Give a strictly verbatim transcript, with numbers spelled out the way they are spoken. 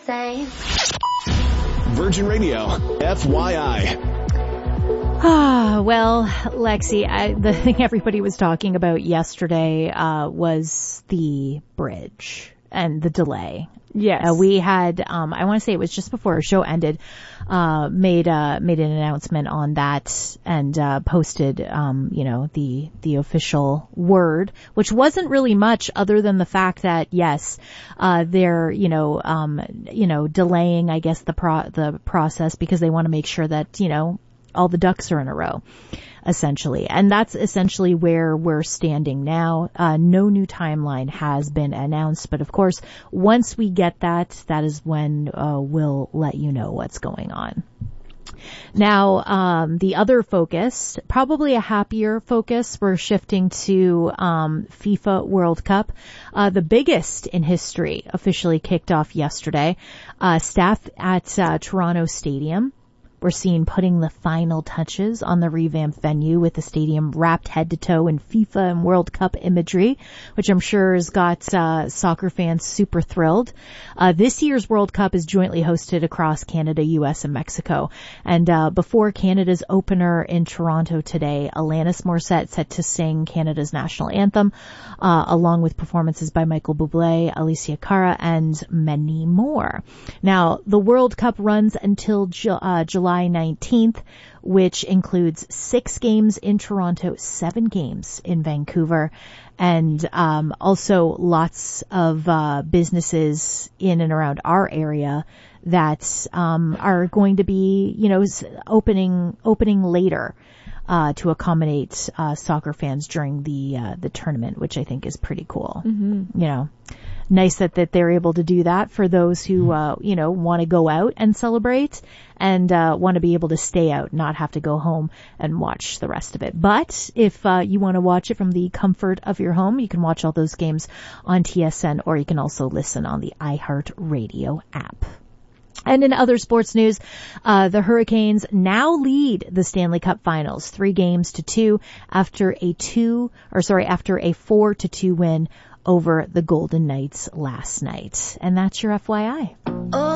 same. Virgin Radio, F Y I. Ah, well, Lexi, I, the thing everybody was talking about yesterday uh, was the bridge and the delay. Yes. Uh, we had, um, I want to say it was just before our show ended, uh, made, uh, made an announcement on that and, uh, posted, um, you know, the, the official word, which wasn't really much other than the fact that, yes, uh, they're, you know, um, you know, delaying, I guess, the pro, the process because they want to make sure that, you know, all the ducks are in a row, essentially. And that's essentially where we're standing now. Uh, no new timeline has been announced, but of course, once we get that, that is when uh, we'll let you know what's going on. Now, um, the other focus, probably a happier focus, we're shifting to um, FIFA World Cup. Uh, the biggest in history officially kicked off yesterday. Uh, staff at uh, Toronto Stadium we're seen putting the final touches on the revamped venue with the stadium wrapped head to toe in FIFA and World Cup imagery, which I'm sure has got uh, soccer fans super thrilled. Uh, this year's World Cup is jointly hosted across Canada, U S, and Mexico. And uh, before Canada's opener in Toronto today, Alanis Morissette set to sing Canada's national anthem, uh, along with performances by Michael Bublé, Alicia Cara, and many more. Now, the World Cup runs until Ju- uh, July nineteenth, which includes six games in Toronto, seven games in Vancouver, and um, also lots of uh, businesses in and around our area that um, are going to be, you know, opening opening later uh, to accommodate uh, soccer fans during the uh, the tournament, which I think is pretty cool. Mm-hmm. You know. Nice that, that they're able to do that for those who, uh, you know, want to go out and celebrate and, uh, want to be able to stay out, not have to go home and watch the rest of it. But if, uh, you want to watch it from the comfort of your home, you can watch all those games on T S N, or you can also listen on the iHeartRadio app. And in other sports news, uh, the Hurricanes now lead the Stanley Cup Finals, three games to two after a two, or sorry, after a four to two win over the Golden Knights last night. And that's your F Y I. Oh.